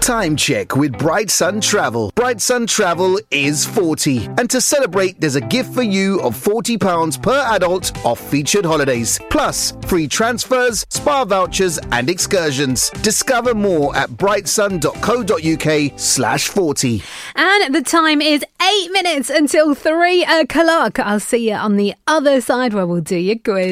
Time check with Bright Sun Travel. Bright Sun Travel is 40. And to celebrate, there's a gift for you of £40 per adult off featured holidays. Plus, free transfers, spa vouchers and excursions. Discover more at brightsun.co.uk/40. And the time is 8 minutes until 3 o'clock. I'll see you on the other side where we'll do your quiz.